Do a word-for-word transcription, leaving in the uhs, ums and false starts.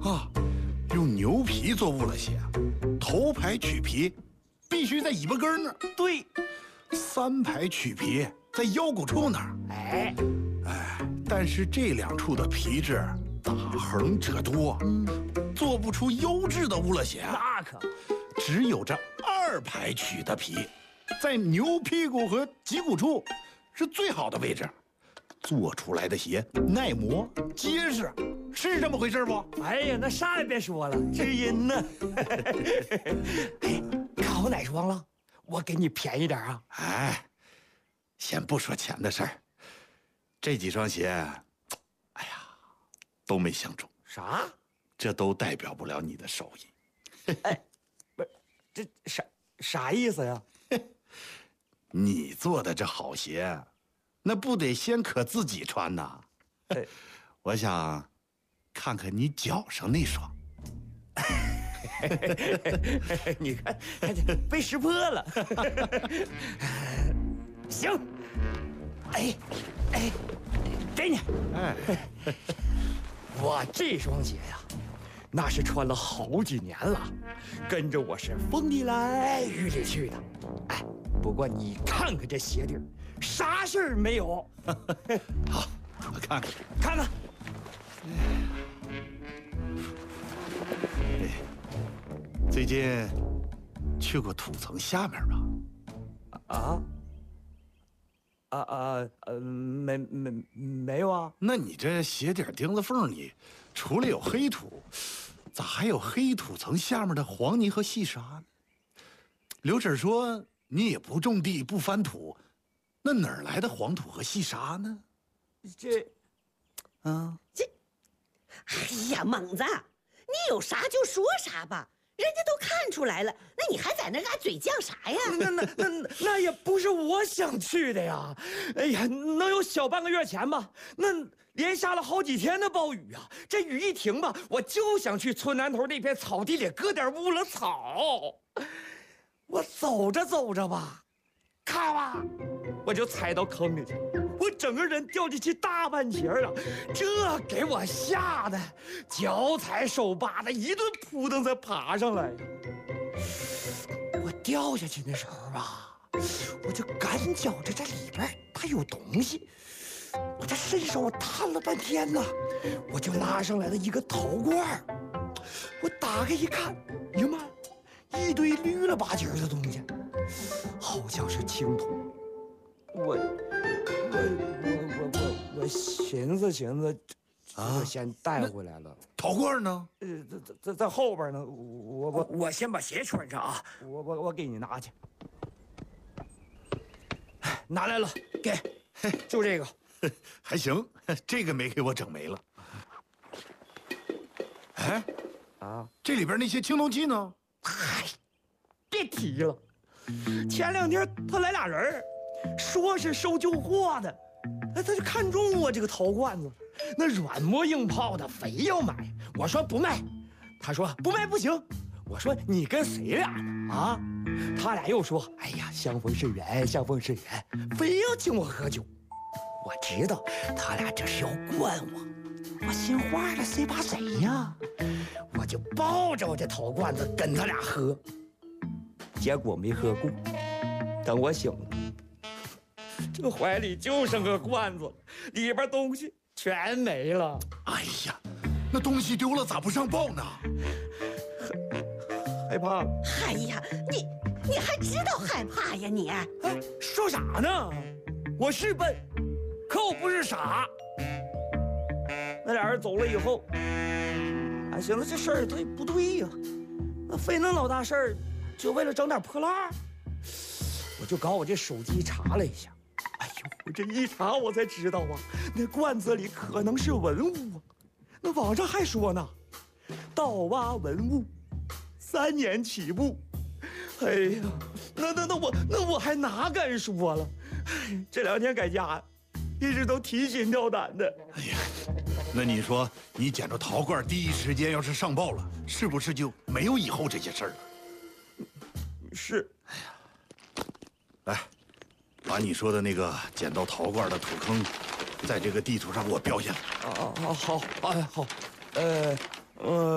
啊，用牛皮做乌了鞋，头排取皮必须在尾巴根那儿， 对， 三排取皮在腰骨处那儿。 哎哎，但是这两处的皮质大横褶多，嗯，做不出优质的乌了鞋。 那可， 只有这二排取的皮，在牛屁股和脊骨处是最好的位置，做出来的鞋耐磨结实，是这么回事不？ 哎呀，那啥也别说了，知音呢。哎，看我哪双了？我给你便宜点啊！ 哎，先不说钱的事儿，这几双鞋，哎呀，都没相中。 啥？ 这都代表不了你的手艺。 哎，不是，这啥啥意思呀？ 你做的这好鞋，那不得先可自己穿呐？ 哎， 我想看看你脚上那双。 你看，被识破了。行，哎，哎，给你。 哎， 我这双鞋呀，那是穿了好几年了，跟着我是风里来雨里去的。哎，不过你看看这鞋底儿，啥事儿没有。 好，我看看， 看看。 哎，最近去过土层下面吧？ 啊？啊啊呃，没没没有啊？ 那你这鞋底钉子缝里，除了有黑土，咋还有黑土层下面的黄泥和细沙呢？刘婶说你也不种地不翻土，那哪儿来的黄土和细沙呢？ 这， 啊， 这，哎呀，猛子，你有啥就说啥吧，人家都看出来了，那你还在那嘎嘴犟啥呀？ 那那那那那也不是我想去的呀！哎呀，能有小半个月前吧？那连下了好几天的暴雨啊！这雨一停吧，我就想去村南头那片草地里割点乌了草。我走着走着吧，咔吧，我就踩到坑里去，我整个人掉进去大半截啊！这给我吓得脚踩手扒的，一顿扑腾才爬上来呀！我掉下去的时候吧，我就感觉着这里边它有东西，我这伸手探了半天呐，我就拉上来了一个陶罐，我打开一看，呀妈！一堆绿了吧唧的东西，好像是青土。我我我我我我寻思寻思，我先带回来了。 陶罐呢？ 呃，在在在在后边呢。我我我先把鞋穿上啊！我我我给你拿去。拿来了，给，就这个。 还行，这个没给我整没了。哎，啊，这里边那些青铜器呢？ 嗨，别提了，前两天他来俩人，说是收旧货的，哎，他就看中我这个陶罐子，那软磨硬泡的，非要买。我说不卖，他说不卖不行。我说你跟谁俩呢啊？他俩又说，哎呀，相逢是缘，相逢是缘，非要请我喝酒。我知道他俩这是要灌我，我心话了，谁怕谁呀？我就抱着我这陶罐子跟他俩喝，结果没喝过。等我醒了，这怀里就剩个罐子，里边东西全没了。 哎呀，那东西丢了咋不上报呢？ 害怕。 哎呀，你你还知道害怕呀你？ 哎，说啥呢？我是笨，可我不是傻。那俩人走了以后，俺寻思这事儿对不对呀？那费那老大事儿，就为了整点破烂？我就搞我这手机查了一下，哎呦，我这一查我才知道啊，那罐子里可能是文物啊。那网上还说呢，盗挖文物，三年起步。哎呀，那那那我那我还哪敢说了？这两天在家，一直都提心吊胆的。 哎呀，那你说你捡着陶罐，第一时间要是上报了，是不是就没有以后这些事儿了？ 是。 哎呀，来，把你说的那个捡到陶罐的土坑，在这个地图上给我标下来。 啊啊好，哎好，呃呃。